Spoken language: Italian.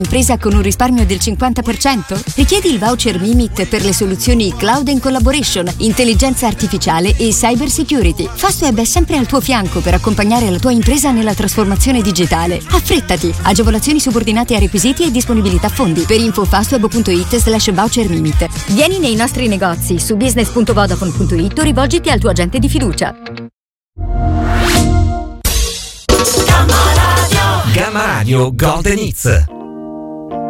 Impresa con un risparmio del 50%? Richiedi il voucher Mimit per le soluzioni Cloud and Collaboration, intelligenza artificiale e cyber security. Fastweb è sempre al tuo fianco per accompagnare la tua impresa nella trasformazione digitale. Affrettati! Agevolazioni subordinate a requisiti e disponibilità fondi. Per info fastweb.it/voucher Mimit. Vieni nei nostri negozi su business.vodafone.it o rivolgiti al tuo agente di fiducia. Gamma Radio Golden Hits.